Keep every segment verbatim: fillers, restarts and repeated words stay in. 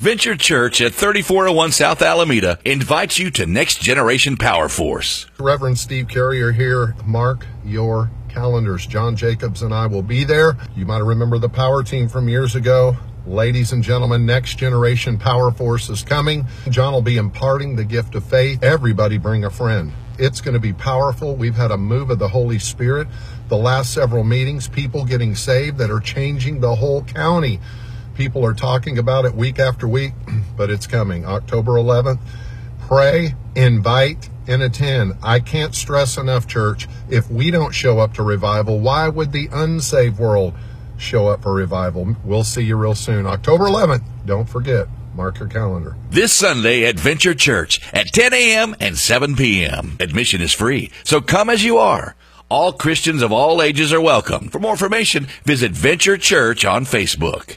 Venture Church at thirty-four oh one South Alameda invites you to Next Generation Power Force. Reverend Steve Carrier here. Mark your calendars. John Jacobs and I will be there. You might remember the power team from years ago. Ladies and gentlemen, Next Generation Power Force is coming. John will be imparting the gift of faith. Everybody bring a friend. It's going to be powerful. We've had a move of the Holy Spirit. The last several meetings, people getting saved that are changing the whole county. People are talking about it week after week, but it's coming. October eleventh. Pray, invite, and attend. I can't stress enough, church, if we don't show up to revival, why would the unsaved world show up for revival? We'll see you real soon. October eleventh. Don't forget. Mark your calendar. This Sunday at Venture Church at ten a.m. and seven p.m. Admission is free, so come as you are. All Christians of all ages are welcome. For more information, visit Venture Church on Facebook.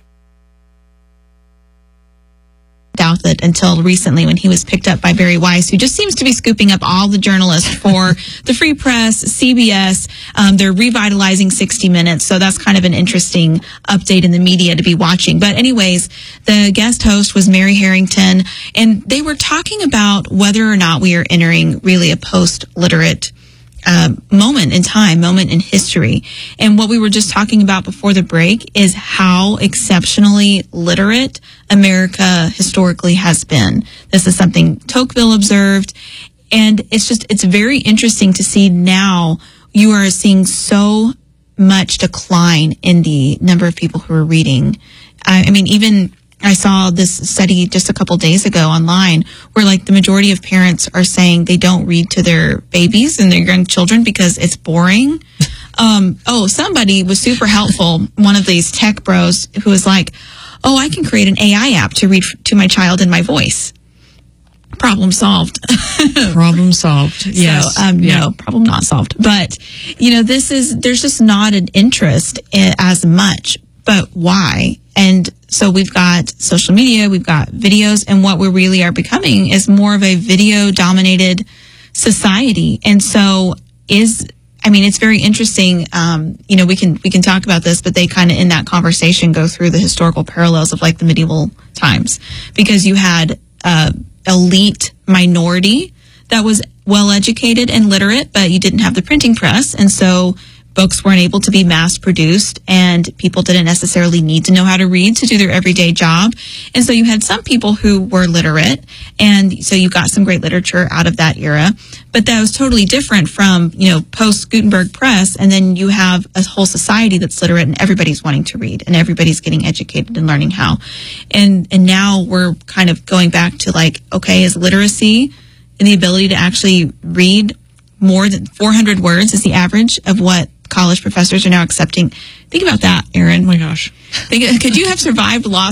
Doubt that until recently when he was picked up by Barry Weiss, who just seems to be scooping up all the journalists for the Free Press, C B S. Um, they're revitalizing sixty minutes. So that's kind of an interesting update in the media to be watching. But anyways, the guest host was Mary Harrington, and they were talking about whether or not we are entering really a post-literate Uh, moment in time, moment in history. And what we were just talking about before the break is how exceptionally literate America historically has been. This is something Tocqueville observed. And it's just, it's very interesting to see now you are seeing so much decline in the number of people who are reading. I, I mean, even I saw this study just a couple days ago online where like the majority of parents are saying they don't read to their babies and their young children because it's boring. Um, oh, somebody was super helpful. One of these tech bros who was like, oh, I can create an A I app to read to my child in my voice. Problem solved. Problem solved. Yes. So, um, yeah. No, problem not solved. But, you know, this is, there's just not an interest in, as much. But why? And so we've got social media, we've got videos, and what we really are becoming is more of a video-dominated society. And so is, I mean, it's very interesting. Um, you know, we can we can talk about this, but they kind of in that conversation go through the historical parallels of like the medieval times, because you had uh, elite minority that was well-educated and literate, but you didn't have the printing press, and so books weren't able to be mass-produced, and people didn't necessarily need to know how to read to do their everyday job. And so you had some people who were literate, and so you got some great literature out of that era. But that was totally different from, you know, post-Gutenberg press, and then you have a whole society that's literate, and everybody's wanting to read, and everybody's getting educated and learning how. And and now we're kind of going back to like, okay, is literacy and the ability to actually read more than four hundred words is the average of what college professors are now accepting. Think about that, Aaron. Oh my gosh. Think, could you have survived law